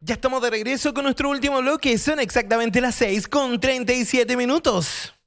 Ya estamos de regreso con nuestro último bloque. Son exactamente las 6:37.